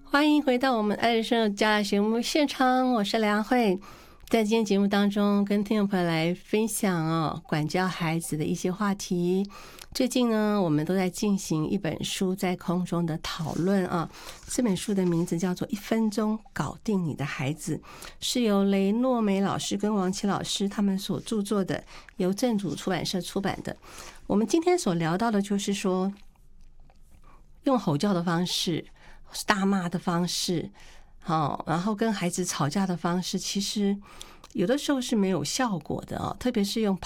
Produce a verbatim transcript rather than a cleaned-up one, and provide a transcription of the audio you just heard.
欢迎回到我们爱人生家节目现场，我是梁慧。在今天节目当中跟听众朋友来分享哦，管教孩子的一些话题。最近呢，我们都在进行一本书在空中的讨论啊。这本书的名字叫做《一分钟搞定你的孩子》，是由雷诺梅老师跟王琦老师他们所著作的，由正主出版社出版的。我们今天所聊到的就是说，用吼叫的方式、大骂的方式，好，然后跟孩子吵架的方式，其实有的时候是没有效果的哦，特别是用